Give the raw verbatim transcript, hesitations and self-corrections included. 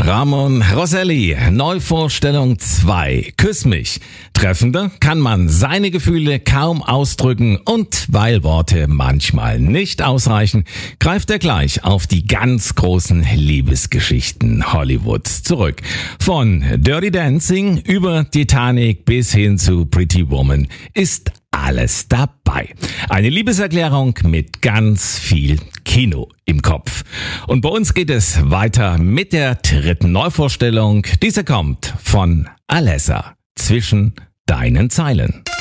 Ramon Rosselli, Neuvorstellung zwei, Küss mich. Treffender kann man seine Gefühle kaum ausdrücken und weil Worte manchmal nicht ausreichen, greift er gleich auf die ganz großen Liebesgeschichten Hollywoods zurück. Von Dirty Dancing über Titanic bis hin zu Pretty Woman ist alles dabei. Eine Liebeserklärung mit ganz viel Kino im Kopf. Und bei uns geht es weiter mit der dritten Neuvorstellung. Diese kommt von Alessa, Zwischen deinen Zeilen.